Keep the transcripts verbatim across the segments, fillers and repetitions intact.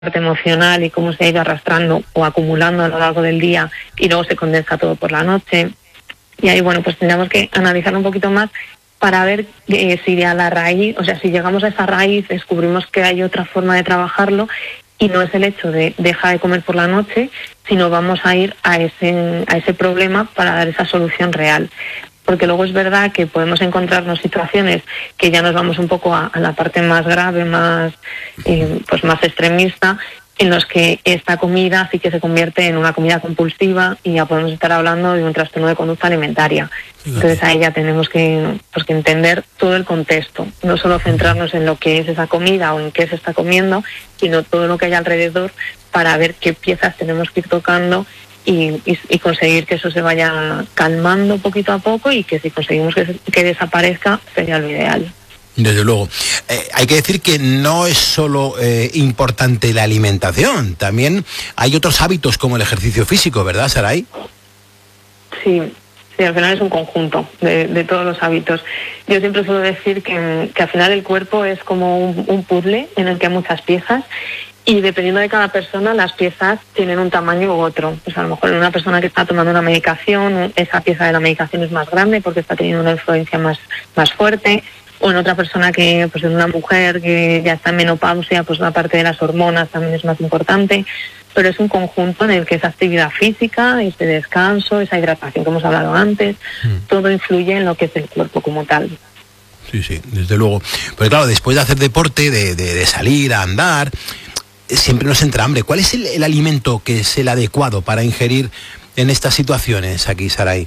parte emocional y cómo se ha ido arrastrando o acumulando a lo largo del día y luego se condensa todo por la noche. Y ahí, bueno, pues tendríamos que analizar un poquito más para ver eh, si a la raíz, o sea, si llegamos a esa raíz, descubrimos que hay otra forma de trabajarlo y no es el hecho de dejar de comer por la noche, sino vamos a ir a ese, a ese problema para dar esa solución real. Porque luego es verdad que podemos encontrarnos situaciones que ya nos vamos un poco a, a la parte más grave, más eh, pues más extremista, en los que esta comida sí que se convierte en una comida compulsiva y ya podemos estar hablando de un trastorno de conducta alimentaria. Entonces ahí ya tenemos que, pues, que entender todo el contexto, no solo centrarnos en lo que es esa comida o en qué se está comiendo, sino todo lo que hay alrededor para ver qué piezas tenemos que ir tocando y, y, y conseguir que eso se vaya calmando poquito a poco, y que si conseguimos que, que desaparezca sería lo ideal. Desde luego. Eh, hay que decir que no es solo eh, importante la alimentación, también hay otros hábitos como el ejercicio físico, ¿verdad, Saray? Sí, sí, al final es un conjunto de, de todos los hábitos. Yo siempre suelo decir que, que al final el cuerpo es como un, un puzzle en el que hay muchas piezas, y dependiendo de cada persona las piezas tienen un tamaño u otro. Pues a lo mejor en una persona que está tomando una medicación, esa pieza de la medicación es más grande porque está teniendo una influencia más, más fuerte. O en otra persona que, pues en una mujer que ya está en menopausia, pues la parte de las hormonas también es más importante. Pero es un conjunto en el que esa actividad física, ese descanso, esa hidratación que hemos hablado antes, mm. todo influye en lo que es el cuerpo como tal. Sí, sí, desde luego. Pero claro, después de hacer deporte, de, de, de salir a andar, siempre nos entra hambre. ¿Cuál es el, el alimento que es el adecuado para ingerir en estas situaciones aquí, Saray?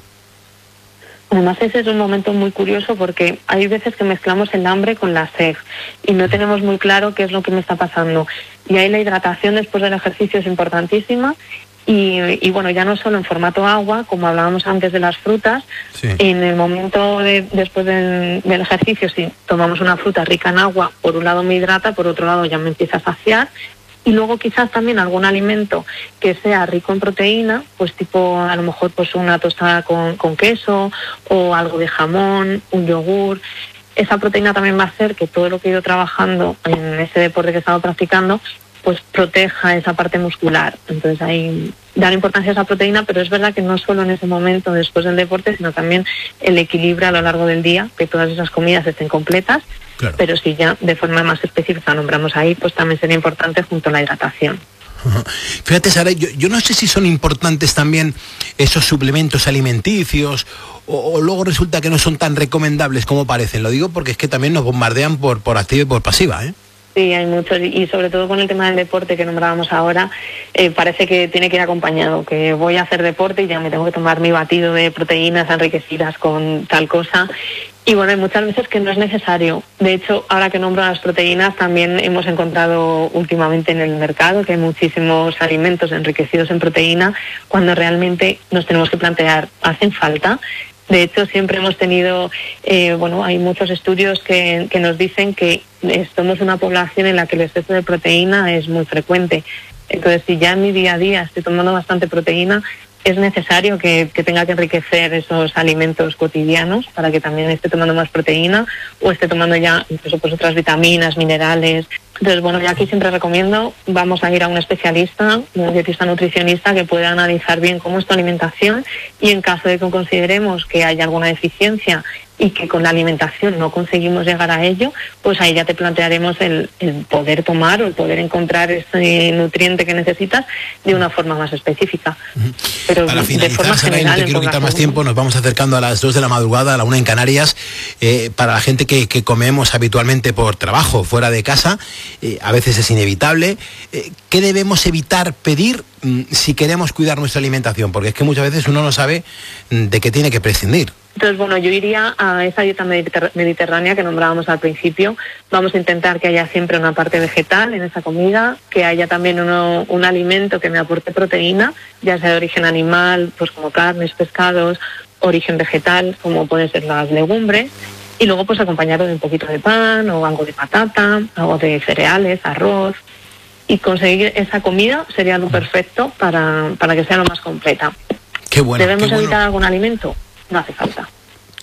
Además, ese es un momento muy curioso porque hay veces que mezclamos el hambre con la sed y no tenemos muy claro qué es lo que me está pasando. Y ahí la hidratación después del ejercicio es importantísima. Y, y bueno, ya no solo en formato agua, como hablábamos antes de las frutas, sí. En el momento de, después del, del ejercicio, si tomamos una fruta rica en agua, por un lado me hidrata, por otro lado ya me empieza a saciar. Y luego quizás también algún alimento que sea rico en proteína, pues tipo a lo mejor pues una tostada con, con queso o algo de jamón, un yogur. Esa proteína también va a hacer que todo lo que he ido trabajando en ese deporte que he estado practicando pues proteja esa parte muscular. Entonces ahí dar importancia a esa proteína, pero es verdad que no solo en ese momento después del deporte, sino también el equilibrio a lo largo del día, que todas esas comidas estén completas. Claro. Pero si ya de forma más específica nombramos ahí, pues también sería importante junto a la hidratación. Uh-huh. Fíjate, Sara, yo, yo no sé si son importantes también esos suplementos alimenticios o, o luego resulta que no son tan recomendables como parecen. Lo digo porque es que también nos bombardean por, por activa y por pasiva, ¿eh? Sí, hay muchos, y sobre todo con el tema del deporte que nombrábamos ahora, eh, parece que tiene que ir acompañado, que voy a hacer deporte y ya me tengo que tomar mi batido de proteínas enriquecidas con tal cosa. Y bueno, hay muchas veces que no es necesario. De hecho, ahora que nombro las proteínas, también hemos encontrado últimamente en el mercado que hay muchísimos alimentos enriquecidos en proteína, cuando realmente nos tenemos que plantear, ¿hacen falta? De hecho, siempre hemos tenido, eh, bueno, hay muchos estudios que, que nos dicen que somos una población en la que el exceso de proteína es muy frecuente. Entonces, si ya en mi día a día estoy tomando bastante proteína, es necesario que, que tenga que enriquecer esos alimentos cotidianos para que también esté tomando más proteína o esté tomando ya incluso pues otras vitaminas, minerales. Entonces, bueno, yo aquí siempre recomiendo, vamos a ir a un especialista, un dietista nutricionista que pueda analizar bien cómo es tu alimentación, y en caso de que consideremos que haya alguna deficiencia y que con la alimentación no conseguimos llegar a ello, pues ahí ya te plantearemos el, el poder tomar o el poder encontrar ese nutriente que necesitas de una forma más específica. Pero para finalizar, de forma Saray, general, no te quiero quitar más tiempo, nos vamos acercando a las dos de la madrugada, a la una en Canarias. Eh, para la gente que, que comemos habitualmente por trabajo, fuera de casa, eh, a veces es inevitable. Eh, ¿Qué debemos evitar pedir mm, si queremos cuidar nuestra alimentación? Porque es que muchas veces uno no sabe mm, de qué tiene que prescindir. Entonces, bueno, yo iría a esa dieta mediterránea que nombrábamos al principio. Vamos a intentar que haya siempre una parte vegetal en esa comida, que haya también uno, un alimento que me aporte proteína, ya sea de origen animal, pues como carnes, pescados, origen vegetal, como pueden ser las legumbres, y luego pues acompañarlo de un poquito de pan o algo de patata, algo de cereales, arroz, y conseguir esa comida sería lo perfecto para, para que sea lo más completa. Qué bueno, ¿Debemos qué bueno. evitar algún alimento? No hace falta.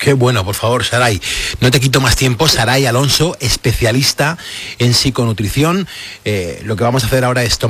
Qué bueno, por favor, Saray. No te quito más tiempo. Saray Alonso, especialista en psiconutrición. Eh, lo que vamos a hacer ahora es tomar